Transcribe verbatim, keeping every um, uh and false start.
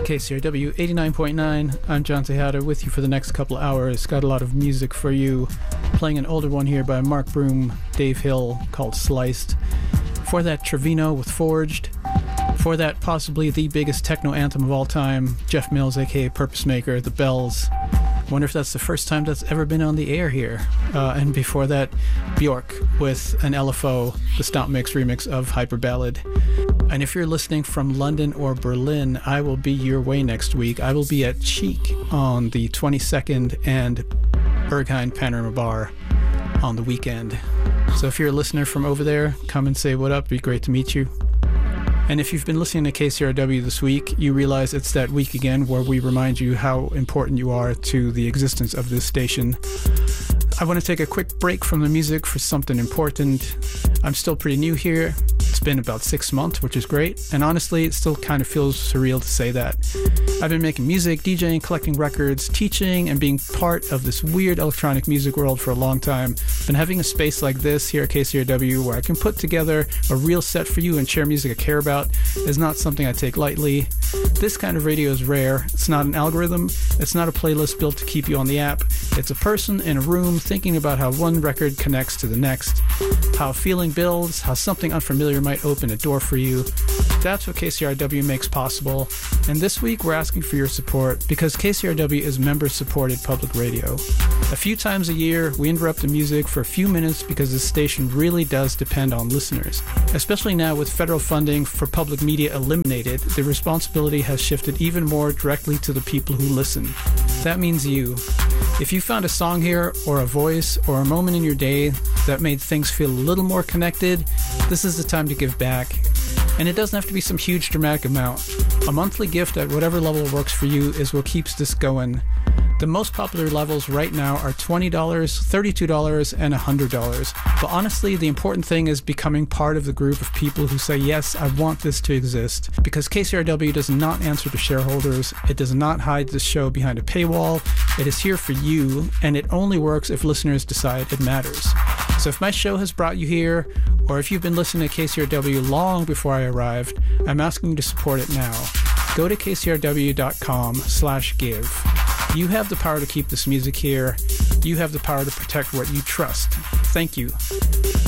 K C R W eighty-nine point nine. I'm John Tejada with you for the next couple of hours. Got a lot of music for you. Playing an older one here by Mark Broom, Dave Hill, called Sliced. For that, Trevino with Forged. For that, possibly the biggest techno anthem of all time, Jeff Mills, aka Purpose Maker, The Bells. Wonder if that's the first time that's ever been on the air here. Uh, and before that, Bjork with an L F O, the Stomp Mix remix of Hyper Ballad. And if you're listening from London or Berlin, I will be your way next week. I will be at Cheek on the twenty-second and Berghain Panorama Bar on the weekend. So if you're a listener from over there, come and say what up. It'd be great to meet you. And if you've been listening to K C R W this week, you realize it's that week again where we remind you how important you are to the existence of this station. I want to take a quick break from the music for something important. I'm still pretty new here. It's been about six months, which is great. And honestly, it still kind of feels surreal to say that. I've been making music, DJing, collecting records, teaching, and being part of this weird electronic music world for a long time. And having a space like this here at K C R W where I can put together a real set for you and share music I care about is not something I take lightly. This kind of radio is rare. It's not an algorithm. It's not a playlist built to keep you on the app. It's a person in a room thinking about how one record connects to the next, how a feeling builds, how something unfamiliar might open a door for you. That's what K C R W makes possible. And this week we're asking for your support because K C R W is member-supported public radio. A few times a year, we interrupt the music for a few minutes because the station really does depend on listeners. Especially now with federal funding for public media eliminated, the responsibility has shifted even more directly to the people who listen. That means you. If you found a song here, or a voice, or a moment in your day that made things feel a little more connected, this is the time to give back. And it doesn't have to be some huge dramatic amount. A monthly gift at whatever level works for you is what keeps this going. The most popular levels right now are twenty dollars, thirty-two dollars, and one hundred dollars. But honestly, the important thing is becoming part of the group of people who say, yes, I want this to exist. Because K C R W does not answer to shareholders. It does not hide the show behind a paywall. It is here for you, and it only works if listeners decide it matters. So if my show has brought you here, or if you've been listening to K C R W long before I arrived, I'm asking you to support it now. Go to kcrw.com slash give. You have the power to keep this music here. You have the power to protect what you trust. Thank you.